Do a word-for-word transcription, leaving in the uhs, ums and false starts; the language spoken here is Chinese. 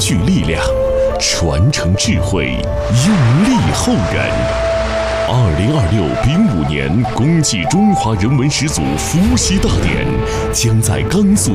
聚力量，传承智慧，用力后人。二零二六丙午年，公祭中华人文始祖伏羲大典将在甘肃